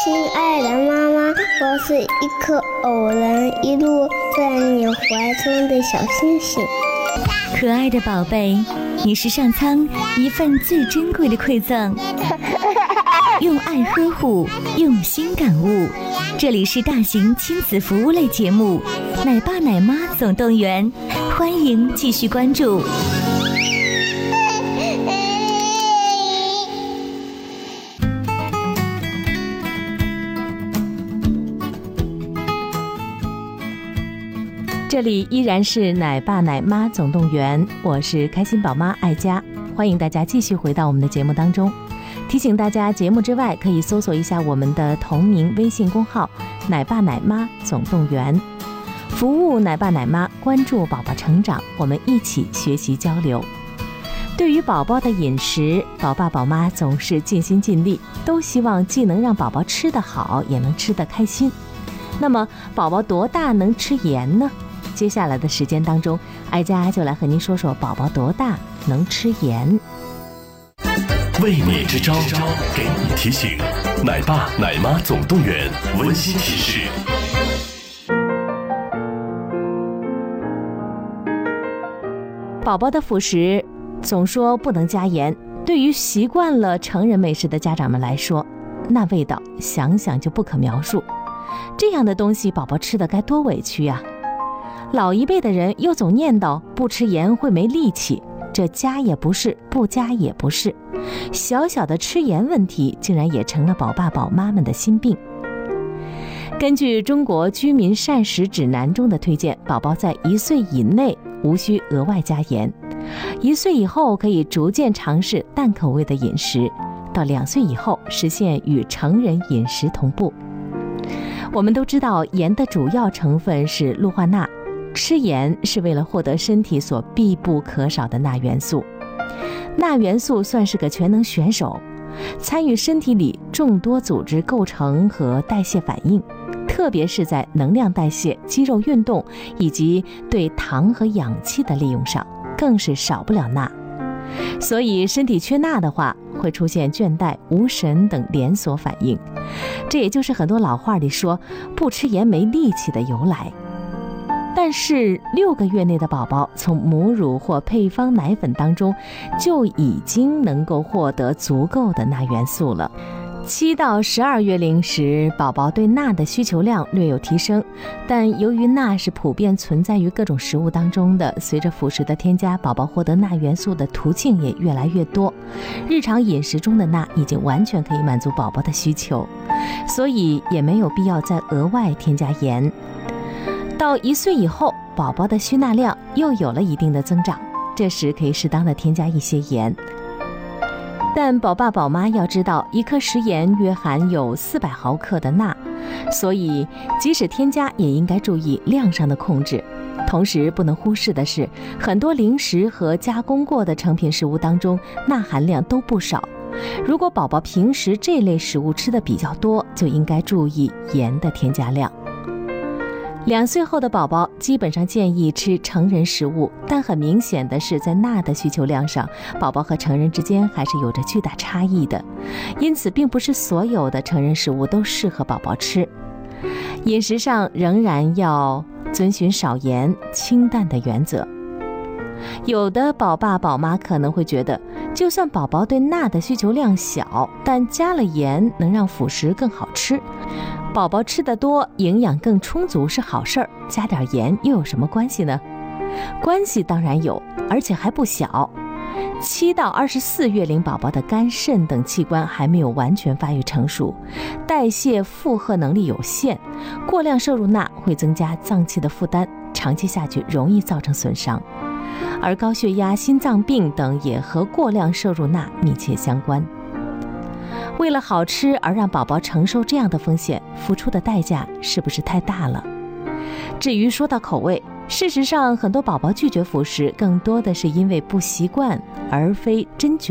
亲爱的妈妈，我是一颗偶然一路在你怀中的小星星。 可爱的宝贝，你是上苍一份最珍贵的馈赠，用爱呵护，用心感悟。这里是大型亲子服务类节目《奶爸奶妈总动员》，欢迎继续关注。这里依然是奶爸奶妈总动员，我是开心宝妈爱佳，欢迎大家继续回到我们的节目当中。提醒大家，节目之外可以搜索一下我们的同名微信公号奶爸奶妈总动员，服务奶爸奶妈，关注宝宝成长，我们一起学习交流。对于宝宝的饮食，宝爸宝妈总是尽心尽力，都希望既能让宝宝吃得好，也能吃得开心。那么宝宝多大能吃盐呢？接下来的时间当中，爱佳就来和您说说宝宝多大能吃盐。 为你支招，给你提醒，奶爸奶妈总动员温馨提示。 宝宝的辅食总说不能加盐，对于习惯了成人美食的家长们来说，那味道想想就不可描述。这样的东西宝宝吃的该多委屈呀！老一辈的人又总念叨不吃盐会没力气，这加也不是，不加也不是，小小的吃盐问题竟然也成了宝爸宝妈们的心病。根据中国居民膳食指南中的推荐，宝宝在1岁以内无需额外加盐，1岁以后可以逐渐尝试淡口味的饮食，到2岁以后实现与成人饮食同步。我们都知道盐的主要成分是氯化钠，吃盐是为了获得身体所必不可少的钠元素。钠元素算是个全能选手，参与身体里众多组织构成和代谢反应，特别是在能量代谢、肌肉运动以及对糖和氧气的利用上，更是少不了钠。所以身体缺钠的话，会出现倦怠、无神等连锁反应，这也就是很多老话里说不吃盐没力气的由来。但是6个月内的宝宝从母乳或配方奶粉当中就已经能够获得足够的钠元素了。7到12月龄时，宝宝对钠的需求量略有提升，但由于钠是普遍存在于各种食物当中的，随着辅食的添加，宝宝获得钠元素的途径也越来越多，日常饮食中的钠已经完全可以满足宝宝的需求，所以也没有必要再额外添加盐。到1岁以后，宝宝的需钠量又有了一定的增长，这时可以适当的添加一些盐。但宝爸宝妈要知道，1克食盐约含有400毫克的钠，所以即使添加也应该注意量上的控制。同时不能忽视的是，很多零食和加工过的成品食物当中钠含量都不少，如果宝宝平时这类食物吃的比较多，就应该注意盐的添加量。2岁后的宝宝基本上建议吃成人食物，但很明显的是，在钠的需求量上，宝宝和成人之间还是有着巨大差异的，因此并不是所有的成人食物都适合宝宝吃。饮食上仍然要遵循少盐、清淡的原则。有的宝爸宝妈可能会觉得，就算宝宝对钠的需求量小，但加了盐能让辅食更好吃，宝宝吃得多，营养更充足是好事儿，加点盐又有什么关系呢？关系当然有，而且还不小。7到24月龄宝宝的肝、肾等器官还没有完全发育成熟，代谢负荷能力有限，过量摄入钠会增加脏器的负担，长期下去容易造成损伤。而高血压、心脏病等也和过量摄入钠密切相关。为了好吃而让宝宝承受这样的风险，付出的代价是不是太大了？至于说到口味，事实上很多宝宝拒绝辅食，更多的是因为不习惯，而非真觉